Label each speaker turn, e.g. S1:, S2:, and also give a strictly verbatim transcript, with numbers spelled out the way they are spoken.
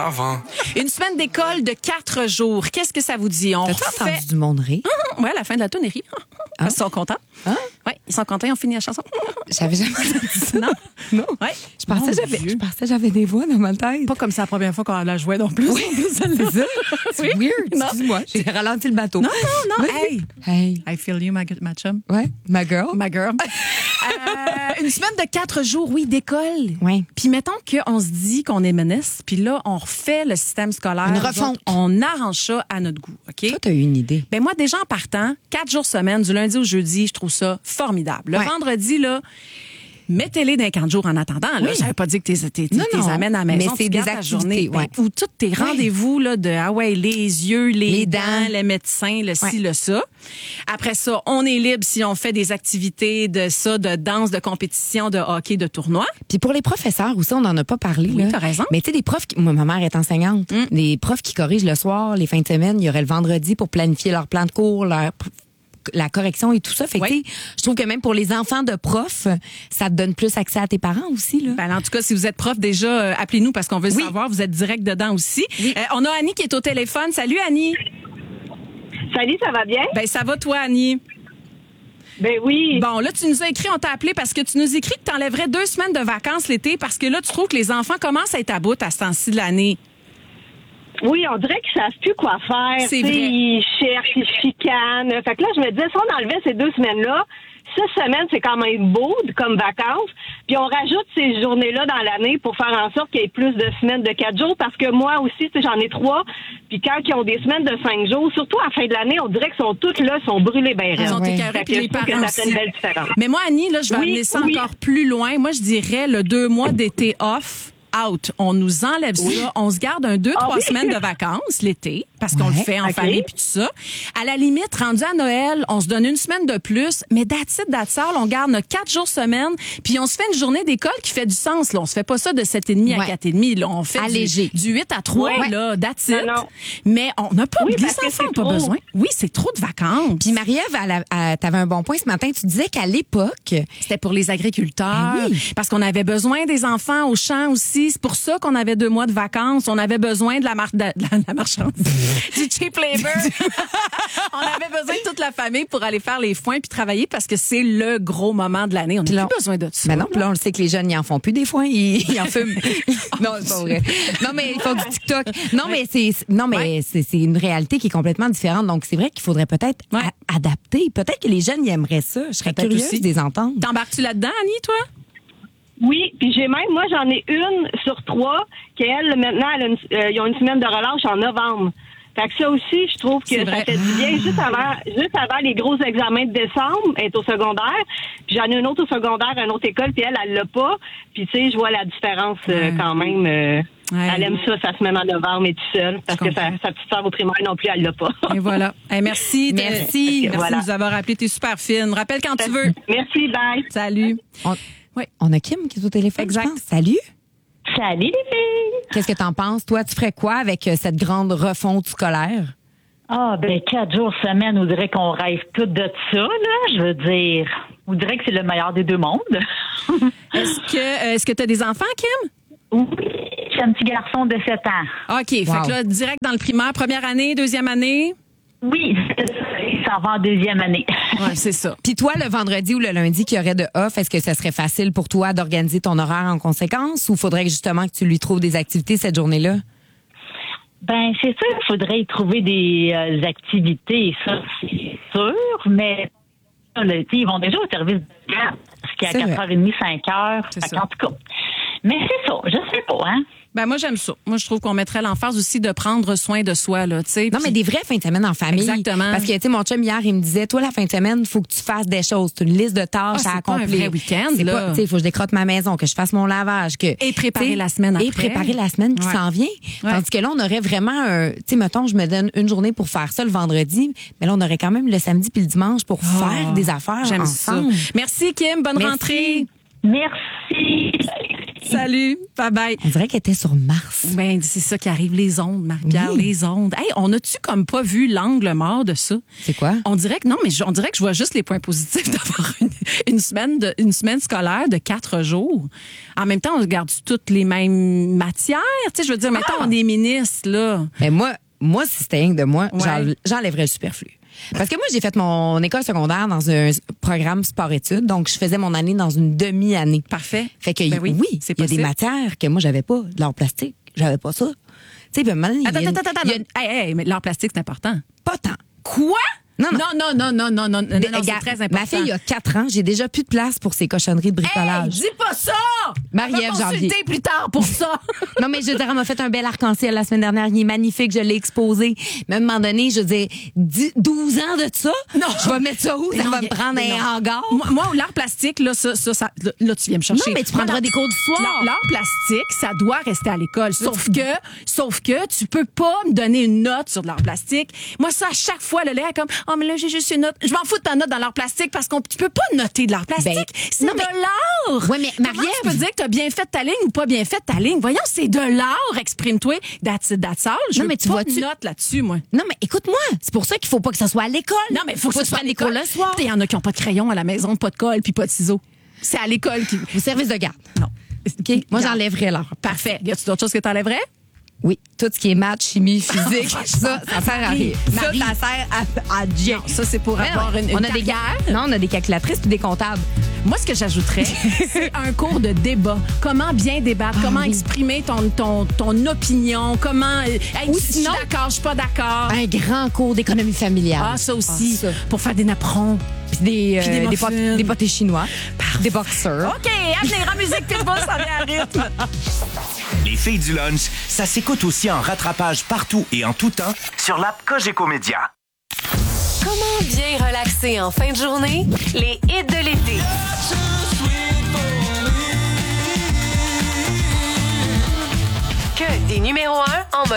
S1: avant.
S2: Une semaine d'école de quatre jours. Qu'est-ce que ça vous dit? On
S3: T'as-tu
S2: refait...
S3: entendu du monde rire?
S2: Oui, à la fin de la tournée, ils rient.
S3: Ah.
S2: Ils sont contents.
S3: Hein?
S2: Oui, ils sont contents, ils ont fini la chanson.
S3: J'avais jamais entendu ça.
S2: Non?
S3: Non.
S2: Ouais.
S3: Je pensais,
S2: Mon
S3: j'avais,
S2: Dieu.
S3: je pensais que j'avais des voix dans ma tête.
S2: Pas comme ça la première fois qu'on la jouait non plus.
S3: Oui, c'est ça. C'est
S2: Oui.
S3: weird.
S2: Non.
S3: Excuse-moi. J'ai ralenti le bateau.
S2: Non, non, non. Hey,
S3: Hey.
S2: I feel you, ma, ma chum.
S3: Ouais, ma girl.
S2: Ma girl. Euh, une semaine de quatre jours, oui, d'école.
S3: Oui.
S2: Puis mettons qu'on se dit qu'on est menace, puis là, on refait le système scolaire.
S3: Une refonte.
S2: Donc, on arrange ça à notre goût, OK?
S3: Toi, t'as eu une idée.
S2: Ben moi, déjà en partant, quatre jours semaine, du lundi au jeudi, je trouve ça formidable. Le
S3: Ouais.
S2: vendredi, là, mettez-les dans les camps de jour en attendant. Là.
S3: Oui.
S2: Ça veut pas dire que t'es, t'es, t'es,
S3: Non, non.
S2: t'es amènes à la maison,
S3: Mais c'est
S2: tu
S3: des
S2: gardes ta
S3: activités,
S2: journée.
S3: ouais.
S2: Ben, ou tous tes rendez-vous là, de ah ouais, les yeux, les,
S3: Les
S2: dents,
S3: dents.
S2: les médecins, le ci,
S3: Ouais.
S2: le ça. Après ça, on est libre si on fait des activités de ça, de danse, de compétition, de hockey, de tournoi.
S3: Puis pour les professeurs aussi, on n'en a pas parlé.
S2: Oui,
S3: là.
S2: t'as raison.
S3: Mais tu sais, des profs, qui... moi, ma mère est enseignante.
S2: Mm.
S3: Des profs qui corrigent le soir, les fins de semaine, il y aurait le vendredi pour planifier leur plan de cours, leur la correction et tout ça. Fait que,
S2: Oui.
S3: tu sais, je trouve que même pour les enfants de profs, ça te donne plus accès à tes parents aussi, là.
S2: Ben, en tout cas, si vous êtes prof, déjà, euh, appelez-nous parce qu'on veut
S3: Oui.
S2: savoir. Vous êtes direct dedans aussi. Euh, on a Annie qui est au téléphone. Salut, Annie.
S4: Salut, ça va bien?
S2: Ben, ça va, toi, Annie?
S4: Ben oui.
S2: Bon, là, tu nous as écrit, on t'a appelé parce que tu nous écris que tu enlèverais deux semaines de vacances l'été parce que là, tu trouves que les enfants commencent à être à bout à ce temps-ci de l'année.
S4: Oui, on dirait qu'ils savent plus quoi faire.
S2: C'est
S4: Tu sais,
S2: vrai.
S4: Ils cherchent, ils chicanent. Fait que là, je me disais, si on enlevait ces deux semaines-là, six semaines, c'est quand même beau comme vacances. Puis on rajoute ces journées-là dans l'année pour faire en sorte qu'il y ait plus de semaines de quatre jours. Parce que moi aussi, tu sais, j'en ai trois. Puis quand ils ont des semaines de cinq jours, surtout à la fin de l'année, on dirait qu'ils sont toutes là, sont brûlés bien
S2: Ils
S4: raides.
S2: ont
S3: ouais.
S2: écœuré,
S4: Fait
S2: puis
S4: que
S2: les
S4: je trouve
S2: parents
S4: que ça fait une
S2: aussi.
S4: belle différence.
S2: Mais moi, Annie, là, je vais
S4: Oui,
S2: amener ça
S4: oui.
S2: encore plus loin. Moi, je dirais le deux mois d'été off. Out. On nous enlève ça. On se garde un deux,
S4: Ah
S2: trois
S4: oui?
S2: semaines de vacances l'été, parce qu'on
S3: Ouais.
S2: le fait en
S4: OK.
S2: famille puis tout ça. À la limite, rendu à Noël, on se donne une semaine de plus, mais that's it, that's all. On garde notre quatre jours semaine, puis on se fait une journée d'école qui fait du sens. Là. On se fait pas ça de sept heures trente à
S3: Ouais.
S2: quatre heures trente. Là. On fait du,
S3: Allégé.
S2: du huit à trois,
S4: Ouais.
S2: là, that's it.
S4: Non, non.
S2: Mais on n'a pas,
S4: Oui,
S2: les
S4: parce que
S2: enfants n'ont
S4: c'est
S2: pas
S4: trop.
S2: besoin. Oui, c'est trop de vacances.
S3: Puis Marie-Ève, elle a- elle- t'avais un bon point ce matin. Tu disais qu'à l'époque,
S2: C'était pour les agriculteurs,
S3: Ben oui.
S2: parce qu'on avait besoin des enfants au champ aussi. C'est pour ça qu'on avait deux mois de vacances. On avait besoin de la, mar- de la, la marchandise, du cheap labor. On avait besoin de toute la famille pour aller faire les foins puis travailler parce que c'est le gros moment de l'année. On
S3: Puis
S2: n'a
S3: là,
S2: plus besoin de ça.
S3: ben non, puis là, on le sait que les jeunes, ils en font plus des fois. Ils, ils en fument. non, c'est pas vrai. Non, mais ils font du TikTok. Non, mais c'est, non, mais
S2: Ouais.
S3: c'est, c'est une réalité qui est complètement différente. Donc, c'est vrai qu'il faudrait peut-être
S2: Ouais.
S3: a- adapter. Peut-être que les jeunes, ils aimeraient ça. Je serais
S2: Peut-être
S3: curieuse
S2: aussi.
S3: de les entendre.
S2: T'embarques-tu là-dedans, Annie, toi?
S4: Oui, puis j'ai même, moi, j'en ai une sur trois qu'elle, maintenant, elle a une, euh, ils ont une semaine de relâche en novembre. Fait que ça aussi, je trouve que
S2: C'est
S4: ça
S2: vrai.
S4: fait du bien juste avant, juste avant les gros examens de décembre, elle est au secondaire. Puis j'en ai une autre au secondaire, une autre école, puis elle, elle l'a pas. Puis tu sais, je vois la différence euh,
S2: Ouais.
S4: quand même. euh,
S2: Ouais.
S4: Elle aime ça, sa semaine en novembre, et tout seule, parce
S2: Je
S4: que sa,
S2: comprends.
S4: sa petite sœur au primaire non plus, elle l'a pas.
S2: Et voilà. Hey, merci.
S3: Merci.
S2: Merci
S4: Voilà.
S2: de nous avoir appelé. T'es super fine. Rappelle quand tu veux.
S4: Merci, bye.
S2: Salut.
S3: On,
S2: Oui.
S3: on a Kim qui est au téléphone.
S2: Exact.
S3: je pense. Salut.
S4: Salut les filles!
S3: Qu'est-ce que t'en penses? Toi, tu ferais quoi avec euh, cette grande refonte scolaire?
S5: Ah, ben, quatre jours semaine, on dirait qu'on rêve tout de ça, là. Je veux dire, on dirait que c'est le meilleur des deux mondes.
S2: Est-ce que euh, est-ce que tu as des enfants, Kim?
S5: Oui, j'ai un petit garçon de sept ans.
S2: OK. Fait que là, direct dans le primaire, première année, deuxième année.
S5: Oui, il s'en va en deuxième année.
S2: Ouais, c'est ça.
S3: Puis toi, le vendredi ou le lundi qu'il y aurait de off, est-ce que ça serait facile pour toi d'organiser ton horaire en conséquence ou faudrait que justement que tu lui trouves des activités cette journée-là?
S5: Ben, c'est sûr qu'il faudrait y trouver des euh, activités, ça, c'est sûr, mais là, tu sais, ils vont déjà au service de garde, jusqu'à
S3: C'est vrai.
S5: quatre heures trente, cinq heures.
S2: C'est
S5: Fait
S2: ça.
S5: qu'en tout cas. Mais c'est ça, je sais pas, hein.
S2: Ben moi j'aime ça. Moi je trouve qu'on mettrait l'emphase aussi de prendre soin de soi là, tu sais.
S3: Non,
S2: Puis-
S3: mais des vraies fins de semaine en famille.
S2: Exactement.
S3: Parce que, tu sais, mon chum, hier, il me disait, toi, la fin de semaine, il faut que tu fasses des choses. Tu as une liste de tâches
S2: Ah, c'est
S3: à
S2: pas un
S3: accomplir.
S2: vrai week-end,
S3: C'est
S2: là.
S3: pas, tu sais, il faut que je décrotte ma maison, que je fasse mon lavage, que.
S2: Et préparer
S3: tu sais,
S2: la semaine
S3: Et
S2: après.
S3: préparer la semaine qui
S2: Ouais.
S3: s'en vient.
S2: Ouais.
S3: Tandis que là, on aurait vraiment un, tu sais, mettons, je me donne une journée pour faire ça le vendredi, mais là, on aurait quand même le samedi puis le dimanche pour
S2: Ah,
S3: faire des affaires
S2: J'aime
S3: ensemble.
S2: ça. Merci Kim, bonne
S3: Merci.
S2: rentrée.
S5: Merci.
S2: Salut. Bye-bye.
S3: On dirait qu'elle était sur Mars.
S2: Ben, c'est ça qui arrive, les ondes, Marie-Pierre,
S3: Oui.
S2: les ondes. Hey, on a-tu comme pas vu l'angle mort de ça?
S3: C'est quoi?
S2: On dirait que non, mais je- on dirait que je vois juste les points positifs d'avoir une, une semaine de, une semaine scolaire de quatre jours. En même temps, on regarde toutes les mêmes matières. Tu sais, je veux dire, mettons, on est ministre, là.
S3: Mais moi, moi, si c'était rien que de moi,
S2: Ouais.
S3: j'enl- j'enlèverais le superflu. Parce que moi, j'ai fait mon école secondaire dans un programme sport-études. Donc, je faisais mon année dans une demi-année.
S2: Parfait.
S3: Fait que
S2: Ben oui,
S3: oui,
S2: c'est
S3: il y a des
S2: possible.
S3: matières que moi, j'avais pas. De l'art plastique, j'avais pas ça. Tu sais, puis à un moment donné, il y a
S2: Attends,
S3: une-
S2: attends, attends,
S3: il y a
S2: attends.
S3: une-
S2: Hey, hey, mais l'art plastique, c'est important.
S3: pas tant.
S2: Quoi?
S3: Non, non.
S2: Non, non, non, non, non, non, non, non, c'est
S3: Regarde,
S2: très important.
S3: ma fille, il y a quatre ans, j'ai déjà plus de place pour ces cochonneries de
S2: Hey,
S3: bricolage.
S2: dis pas ça!
S3: Marie-Ève
S2: On va
S3: Janvier.
S2: consulter plus tard pour ça.
S3: Non, mais je veux dire, elle m'a fait un bel arc-en-ciel la semaine dernière. Il est magnifique, je l'ai exposé. Mais à un moment donné, je veux dire, dix, douze ans de ça,
S2: Non.
S3: je vais mettre ça où?
S2: Mais
S3: Ça
S2: non,
S3: va
S2: y
S3: me
S2: a-
S3: prendre
S2: mais
S3: un
S2: non.
S3: hangar?
S2: Moi, moi, l'art plastique, là, ça, ça, ça- là, tu viens me chercher.
S3: Non, mais tu
S2: Moi,
S3: prendras
S2: dans-
S3: des cours du soir.
S2: L'art- L'art plastique, ça doit rester à l'école. Sauf que, sauf que, tu peux pas me donner une note sur de l'art plastique. Moi, ça, à chaque fois, le lait est comme, oh, mais là, j'ai juste une note. Je m'en fous de ta note dans l'art plastique parce qu'on, tu peux pas noter de l'art plastique.
S3: Ben,
S2: c'est
S3: non,
S2: de
S3: mais-
S2: l'art.
S3: Ouais, mais
S2: Comment
S3: Marie-Ève-
S2: tu peux dire que t'as bien fait ta ligne ou pas bien fait ta ligne? Voyons, c'est de l'art. Exprime-toi. That's it, that's all. Je
S3: Non,
S2: veux
S3: mais tu
S2: pas
S3: vois-tu-
S2: de note là-dessus, moi.
S3: Non, mais écoute-moi, c'est pour ça qu'il faut pas que ça soit à l'école.
S2: Non, mais il faut que ce soit à l'école.
S3: le soir.
S2: Il y en a qui n'ont pas de crayon à la maison, pas de colle, puis pas de ciseaux. C'est à l'école qui.
S3: Au service de garde.
S2: Non.
S3: OK? Moi, j'enlèverais l'art.
S2: Parfait. Y a-tu d'autres choses que t'enlèverais?
S3: Oui, tout ce qui est maths, chimie, physique, ça, ça sert à rien. Ça,
S2: Marie.
S3: ça sert à, à rien.
S2: Ça, c'est pour
S3: Mais
S2: avoir
S3: non,
S2: une, une
S3: on a des
S2: carrière.
S3: Non, on a des calculatrices puis des comptables.
S2: Moi, ce que j'ajouterais, c'est un cours de débat. Comment bien débattre, comment exprimer ton, ton, ton opinion, comment. Hey,
S3: Ou
S2: je suis
S3: sinon-
S2: d'accord, je suis pas d'accord.
S3: Un grand cours d'économie familiale.
S2: Ah, ça aussi.
S3: Ah, ça.
S2: Pour faire des napperons.
S3: Puis des,
S2: Puis des
S3: euh, des, pot-
S2: muffins.
S3: des potés chinois. Des boxeurs.
S2: OK, amenez en musique, Pitbull, ça vient à rythme.
S1: Les filles du lunch, ça s'écoute aussi en rattrapage partout et en tout temps sur l'app Cogeco Média.
S6: Comment bien relaxer en fin de journée? Les hits de l'été. Que des numéros un en mode